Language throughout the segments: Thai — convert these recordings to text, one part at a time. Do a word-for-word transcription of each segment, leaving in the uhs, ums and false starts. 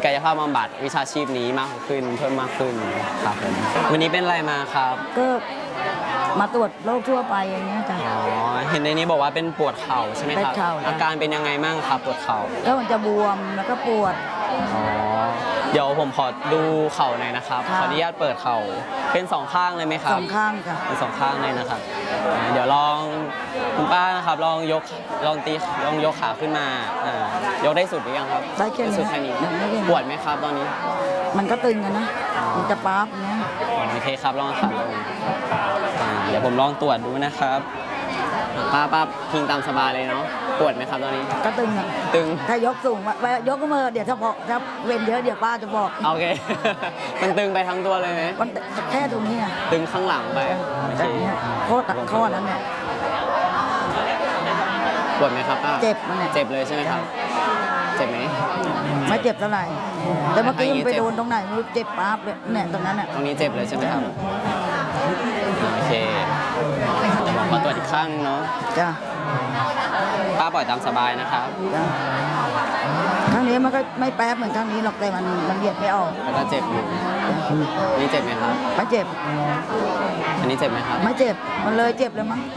ายภาพบำบัดวิชาชีพนี้มากขึ้นเพิ่มมากขึ้นครับผมวันนี้เป็นอะไรมาครับก็มาตรวจโรคทั่วไปอย่างเงี้ยจ้ะอ๋อเห็นในนี้บอกว่าเป็นปวดเข่าใช่ไหมครับอาการเป็นยังไงบ้างครับปวดเข่าก็มันจะบวมแล้วก็ปวดอ๋อเดี๋ยวผมขอดูเข่าหน่อยนะครับขออนุญาตเปิดเข่าเป็นสองข้างเลยไหมครับสองข้างค่ะเป็นสองข้างเลยนะครับเดี๋ยวลองคุณป้านะครับลองยกลองตีลองยกขาขึ้นมายกได้สุดหรือยังครับได้แค่นี้สุดแค่นี้ปวดไหมครับตอนนี้มันก็ตึงกันนะมันจะป๊าบเนี้ยโอเคครับลองขาลงเดี๋ยวผมลองตรวจดูนะครับป้าป้าพิงตามสบายเลยเนาะปวดไหมครับตอนนี้ก็ตึงอ่ะตึงถ้ายกสูงว่ายกก็มือเดี๋ยวถ้าพอถ้าเว้นเยอะเดี๋ยวป้าจะบอกโอเคมันตึงไปทั้งตัวเลยไหมมันแค่ตรงนี้อ่ะตึงข้างหลังไปโอเคข้อตัดข้อนั้นเนี่ยปวดไหมครับป้าเจ็บมันเนี่ยเจ็บเลยใช่ไหมครับเจ็บไหมไม่เจ็บเท่าไหร่แต่เมื่อกี้มันไปโดนตรงไหนไม่รู้เจ็บป๊าบเลยเนี่ยตรงนั้นอ่ะตรงนี้เจ็บเลยใช่ไหมครับโอเคผมขอตรวจอีกข้างเนาะจ้ะป้าปล่อยตามสบายนะครับจ้ะครั้งนี้มันก็ไม่แป๊บเหมือนครั้งนี้หรอกแต่มันมันเหยียดไม่ออกแล้วก็เจ็บอยู่นี่เจ็บไหมครับไม่เจ็บอันนี้เจ็บไหมครับไม่เจ็บมันเลยเจ็บเลยมั้ง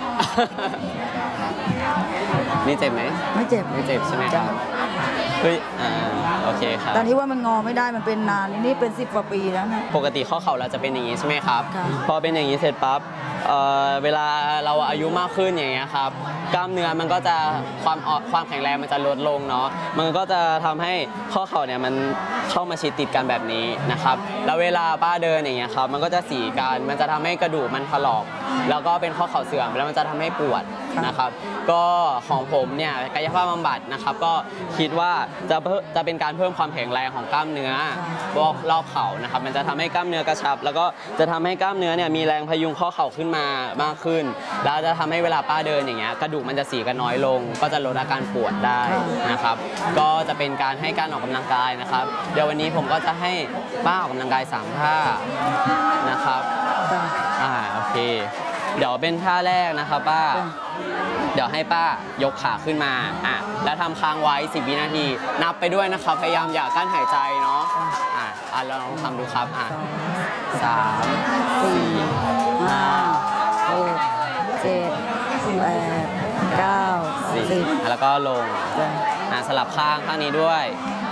นี่เจ็บไหมไม่เจ็บไม่เจ็บใช่ไหมครับเฮ้ยอ่าโอเคครับตอนที่ว่ามันงอไม่ได้มันเป็นนานนี่เป็นสิบกว่าปีแล้วนะปกติข้อเข่าเราจะเป็นอย่างนี้ใช่ไหมครับพอเป็นอย่างนี้เสร็จปั๊บเอ่อเวลาเราอายุมากขึ้นอย่างเงี้ยครับกล้ามเนื้อมันก็จะความความแข็งแรงมันจะลดลงเนาะมันก็จะทำให้ข้อเข่าเนี่ยมันเข้ามาชิดติดกันแบบนี้นะครับแล้วเวลาป้าเดินอย่างเงี้ยครับมันก็จะสีกันมันจะทำให้กระดูกมันถลอกแล้วก็เป็นข้อเข่าเสื่อมแล้วมันจะทำให้ปวดนะครับก็ของผมเนี่ยกายภาพบำบัดนะครับก็คิดว่าจะจะเป็นการเพิ่มความแข็งแรงของกล้ามเนื้อรอบเข่านะครับมันจะทำให้กล้ามเนื้อกระชับแล้วก็จะทำให้กล้ามเนื้อเนี่ยมีแรงพยุงข้อเข่าขึ้นมามากขึ้นแล้วจะทำให้เวลาป้าเดินอย่างเงี้ยกระดูกมันจะสีกันน้อยลงก็จะลดอาการปวดได้นะครับก็จะเป็นการให้การออกกำลังกายนะครับเดี๋ยววันนี้ผมก็จะให้ป้าออกกำลังกายสามท่านะครับอ่าโอเคเดี๋ยวเป็นท่าแรกนะครับป้าเดี๋ยวให้ป้ายกขาขึ้นมาอ่ะแล้วทำค้างไว้สิบวินาทีนับไปด้วยนะครับพยายามอย่ากั้นหายใจเนาะอ่ะอ่ะลองทำดูครับอ่ะสามสี่ห้าหกเจ็ดแปดเก้าสิบแล้วก็ลงอ่ะสลับข้างข้างนี้ด้วย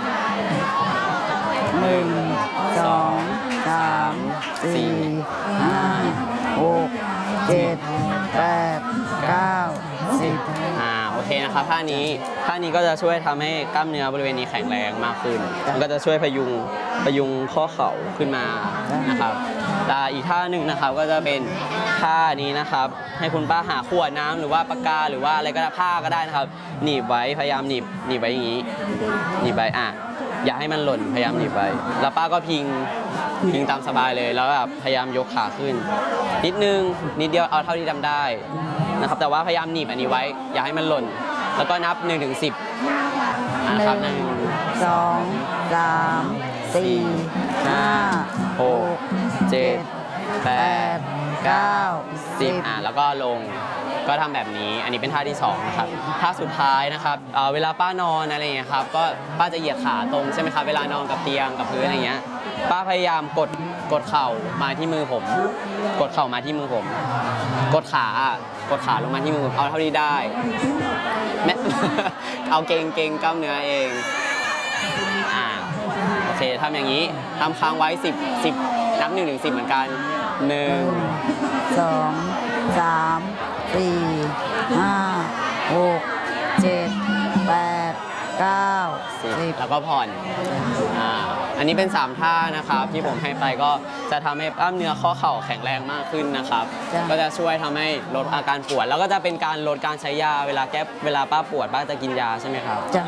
หนึ่งสองสามสี่ห้าหกเจ็ดแปดเก้าสิบอ่าโอเคนะครับท่านี้ท่านี้ก็จะช่วยทำให้กล้ามเนื้อบริเวณนี้แข็งแรงมากขึ้นมันก็จะช่วยพยุงพยุงข้อเข่าขึ้นมานะครับแต่อีกท่าหนึ่งนะครับก็จะเป็นท่านี้นะครับให้คุณป้าหาขวดน้ำหรือว่าปากกาหรือว่าอะไรก็ได้ผ้าก็ได้นะครับหนีบไว้พยายามหนีบหนีบไว้อย่างนี้หนีบไว้อ่ะอย่าให้มันหล่นพยายามหนีบไว้แล้วป้าก็พิงพิงตามสบายเลยแล้วแบบพยายามยกขาขึ้นนิดนึงนิดเดียวเอาเท่าที่ทำได้นะครับแต่ว่าพยายามหนีบอันนี้ไว้อย่าให้มันหล่นแล้วก็นับหนึ่งถึงสิบนะครับหนึ่งสองสามสี่ห้าหกเจ็ดแปดเก้าสิบอ่ะแล้วก็ลงก็ทำแบบนี้อันนี้เป็นท่าที่สองนะครับท่าสุดท้ายนะครับเวลาป้านอนอะไรอย่างเงี้ยครับก็ป้าจะเหยียดขาตรงใช่ไหมครับเวลานอนกับเตียงกับพื้นอะไรเงี้ยป้าพยายามกดกดเข่ามาที่มือผมกดเข่ามาที่มือผมกดขากดขาลงมาที่มือผมเอาเท่าที่ได้แม่เอาเกรงเกรงกล้ามเนื้อเองอ่าโอเคทำอย่างนี้ทำค้างไว้สิบสิบนับหนึ่งถึงสิบเหมือนกันหนึ่งสองสามสี่ห้าหกเจ็ดแปดเก้าสิบแล้วก็ผ่อนอ่าอันนี้เป็นสามท่านะครับที่ผมให้ไปก็จะทำให้กล้ามเนื้อข้อเข่าแข็งแรงมากขึ้นนะครับก็จะช่วยทำให้ลดอาการปวดแล้วก็จะเป็นการลดการใช้ยาเวลาแก้เวลาป้าปวดป้าจะกินยาใช่ไหมครับจ้ะ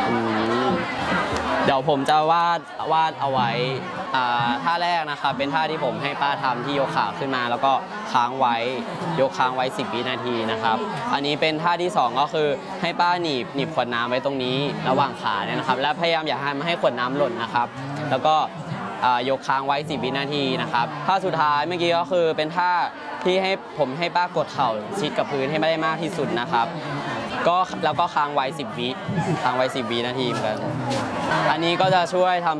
เดี๋ยวผมจะวาดวาดเอาไว้ท่าแรกนะครับเป็นท่าที่ผมให้ป้าทำที่ยกขาขึ้นมาแล้วก็ค้างไว้ยกค้างไว้สิบวินาทีนะครับอันนี้เป็นท่าที่สองก็คือให้ป้าหนีบหนีบขวดน้ำไว้ตรงนี้ระหว่างขาเนี่ยนะครับและพยายามอย่าให้ไม่ให้ขวดน้ำหล่นนะครับแล้วก็ยกค้างไว้สิบวินาทีนะครับท่าสุดท้ายเมื่อกี้ก็คือเป็นท่าที่ให้ผมให้ป้ากดเข่าชิดกับพื้นให้ไม่ได้มากที่สุดนะครับก็แล้วก็ค้างไว้สิบวิค้างไว้สิบวินาทีเหมือนกันอันนี้ก็จะช่วยทำ